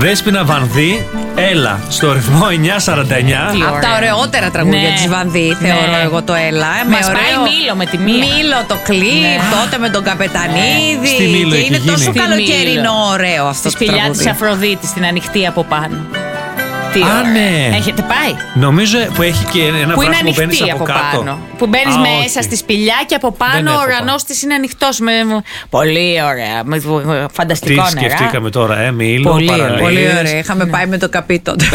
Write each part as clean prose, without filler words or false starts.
Δέσποινα Βανδύ, έλα στο ρυθμό 949. Από τα ωραιότερα τραγούδια της Βανδύ, θεωρώ εγώ το έλα. Μας πάει Μήλο με τη μία. Μήλο το κλιπ, τότε με τον Καπετανίδη. Στη Μήλο και είναι έχει τόσο γίνει. καλοκαιρινό ωραίο αυτό το Στη σπηλιά τραγούδι. της Αφροδίτης, την ανοιχτή από πάνω. Τι Α, ωραία. ναι. Έχετε πάει? Νομίζω που έχει και ένα Που είναι βράσιμο που μπαίνεις ανοιχτή από από κάτω. πάνω. Που μπαίνεις Α, μέσα όχι. στη σπηλιά και από Δεν πάνω έχω ο πάει. ουρανός της είναι ανοιχτός. Πολύ ωραία. Με φανταστικό Τι νερά. σκεφτήκαμε τώρα, Μήλο, Πολύ ωραία. παραλίες. Πολύ ωραία. Είχαμε πάει με το καπί τότε.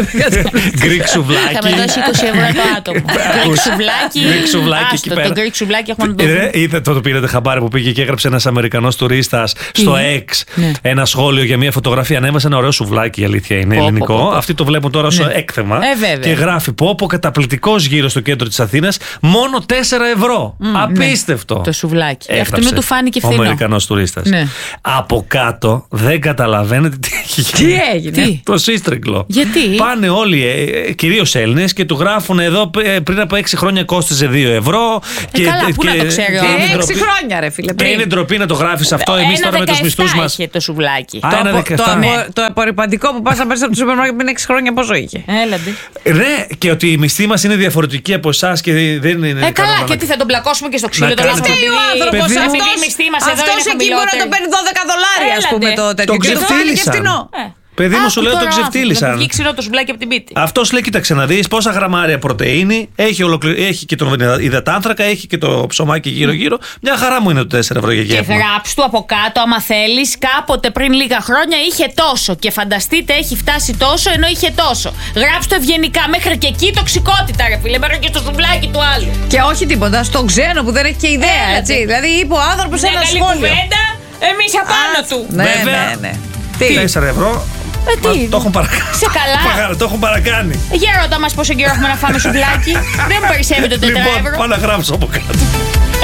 Γκρικ σουβλάκι. Είχαμε δώσει 20 ευρώ το άτομο. Γκρικ σουβλάκι. Γκρικ σουβλάκι εκεί Άστο, πέρα. το γκρικ σουβλάκι έχουμε να το δούμε. Είδε το πήρατε χαμπάρι που πήγε και έγραψε ένας Αμερικανός τουρίστας στο X ένα σχόλιο για μια φωτογραφία. Ανέβασε ένα ωραίο σουβλάκι, η αλήθεια είναι ελληνικό. Αυτοί το βλέπουν τώρα ως έκθεμα. Βέβαια. Και γράφει πω καταπληκτικός γύρω στο κέντρο της Αθήνας, μόνο 4 ευρώ. Απίστευτο. Το σουβλάκι. Έγραψε Αυτού του φάνηκε ο φθηνό. Αμερικανός τουρίστας. Ναι. Από κάτω δεν καταλαβαίνετε τι έχει Τι γίνει. έγινε? Το σύστριγκλο. Γιατί? Πάνε όλοι, κυρίως Έλληνες, και του γράφουν εδώ πριν από 6 χρόνια κόστιζε 2 ευρώ. Καλά, πού να το ξέρει ο είναι 6 ντροπή. χρόνια, ρε φίλε. Και είναι ντροπή να το γράφεις αυτό. Εμείς τώρα με τους μισθούς μας. Είχε το σουβλάκι. Α, ένα 17. Το απορριπαντικό που πας να πάρεις από το σούπερ μάρκετ πριν 6 χρόνια πόσο είχε? Έλαντε. Ναι, και ότι οι μισθοί μας είναι διαφορετικοί από εσάς και δεν είναι. Καλά, και τι θα τον πλακώσουμε και στο ξύλο Να τον κάνετε. άνθρωπο. Φταίει ο άνθρωπος Παιδί μου, αυτός. επειδή οι μισθοί μας εδώ Αυτός είναι εκεί μπορεί να το παίρνει $12, ας πούμε, το τέτοιο. Το Και το φάνε και ξεφτύλισαν. φτηνό. Παιδί μου, σου λέω το Να ξεφτύλισαν. βγει ξηρό το σουβλάκι από την πίτη. Αυτός λέει, κοίταξε να δεις πόσα γραμμάρια πρωτεΐνη, έχει και τον υδατάνθρακα, έχει και το ψωμάκι γύρω-γύρω. Μια χαρά μου είναι το 4 ευρώ για Και γεύμα. γράψ του από κάτω, άμα θέλει, κάποτε πριν λίγα χρόνια είχε τόσο. Και φανταστείτε, έχει φτάσει τόσο ενώ είχε τόσο. Γράψ του ευγενικά, μέχρι και εκεί τοξικότητα, ρε φίλε, μέχρι και στο σουβλάκι του άλλου. Και όχι τίποτα, στον ξένο που δεν έχει και ιδέα, Έλατε. έτσι. Δηλαδή είπε ο άνθρωπος Μια ένα καλή σχόλιο. κουβέντα, εμείς απάνω του. Ναι, Βέβαια. ναι. Τι? 4 ευρώ. Τι? Το έχουν παρακάνει. Σε καλά. Το έχουν παρακάνει. Για ρώτα μας πόσο καιρό έχουμε να φάμε σουβλάκι. Δεν μου περισσεύει το 4 Λοιπόν, ευρώ. πάω να γράψω από κάτω.